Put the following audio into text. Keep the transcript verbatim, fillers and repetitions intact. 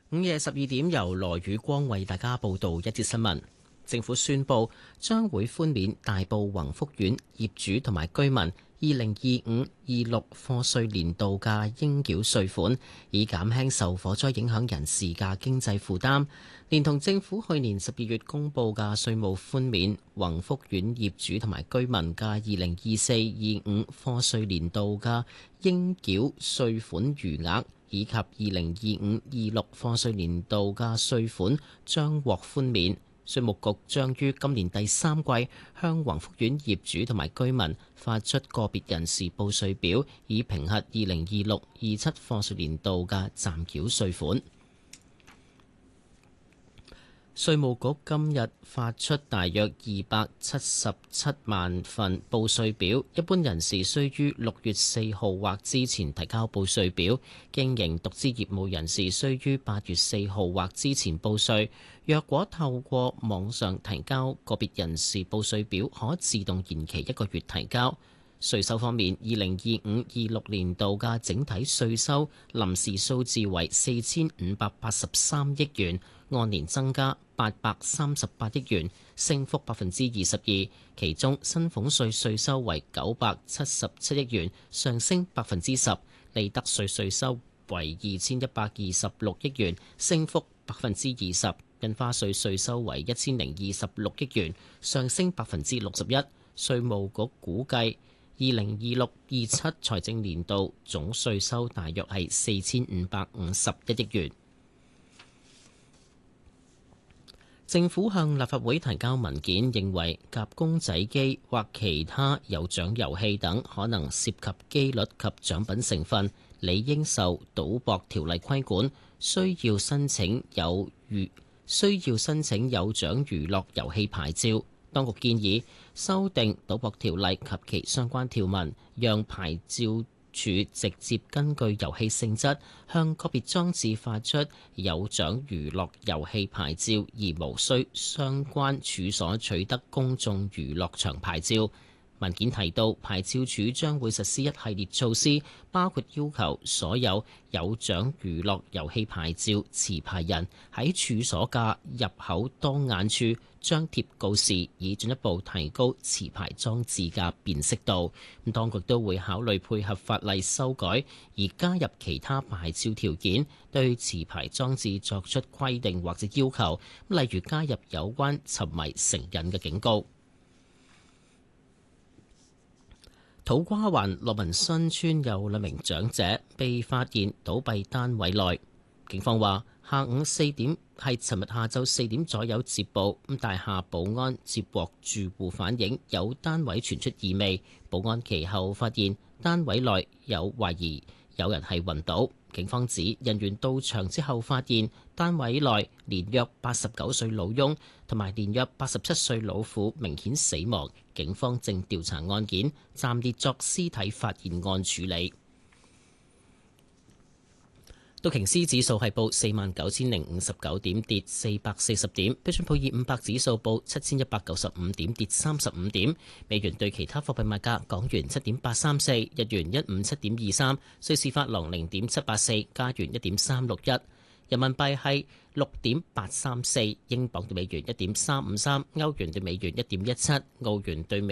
午夜十二點，由羅宇光為大家報道一節新聞。政府宣布將會寬免大埔宏福苑業主同埋居民二零二五二六課稅年度嘅應繳稅款，以減輕受火災影響人士嘅經濟負擔。連同政府去年十二月公布嘅稅務寬免，宏福苑業主同埋居民嘅二零二四二五課稅年度嘅應繳稅款餘額，以及二零二五二六課稅年度嘅稅款將獲寬免。稅務局將於今年第三季向宏福苑業主同埋居民發出個別人士報稅表，以評核二零二六二七課稅年度嘅暫繳稅款。稅務局今日發出大約二百七十七萬份報稅表，一般人士需於六月四號或之前提交報稅表，經營獨資業務人士需於八月四號或之前報稅。若果透過網上提交個別人士報稅表，可自動延期一個月提交。稅收方面，二零二五二六年度嘅整體稅收臨時數字為四千五百八十三億元，按年增加八百三十八億元，升幅百分之二十二。其中薪俸稅稅收為九百七十七億元，上升百分之十；利得稅稅收為二千一百二十六億元，升幅百分之二十；印花稅稅收為一千零二十六億元，上升百分之六十一。稅務局估計，二零二六二七財政年度總稅收大約係四千五百五十一億元。政府向立法會提交文件，認為夾公仔機或其他有獎遊戲等可能涉及機率及獎品成分，理應受賭博條例規管，需要申請有娛需要申請有獎娛樂遊戲牌照。當局建議修訂賭博條例及其相關條文，讓牌照處直接根據遊戲性質向個別裝置發出有獎娛樂遊戲牌照，而無需相關處所取得公眾娛樂場牌照。文件提到，牌照處將會實施一系列措施，包括要求所有有獎娛樂遊戲牌照持牌人喺處所嘅入口當眼處張貼告示，以進一步提高持牌裝置嘅辨識度。咁當局都會考慮配合法例修改，而加入其他牌照條件，對持牌裝置作出規定或者要求，例如加入有關沉迷成癮嘅警告。土瓜灣樂民新村有兩名長者被發現倒斃單位內，警方話下午四點係尋日下晝四點左右接報，咁大廈保安接獲住戶反映有單位傳出異味，保安其後發現單位內有懷疑有人係暈倒。警方指人員到場之後發現單位內年約八十九歲老翁同埋年約八十七歲老婦明顯死亡，警方正調查案件，暫列作屍體發現案處理。道瓊斯指數係報四萬九千零五十九點，跌四百四十點。標準普爾五百指數報七千一百九十五點，跌三十五點。美元對其他貨幣賣價：港元七點八三四，日元一五七點二三，瑞士法郎零點七八四，加元一點三六一，人民幣係六點八三四，英鎊對美元一點三五三，歐元對美元一點一七，澳元對美